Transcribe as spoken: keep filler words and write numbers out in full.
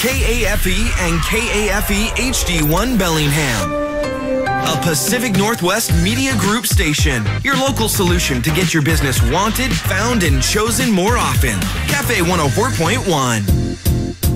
K A F E and K A F E H D one Bellingham. A Pacific Northwest Media Group station. Your local solution to get your business wanted, found, and chosen more often. Cafe one oh four point one.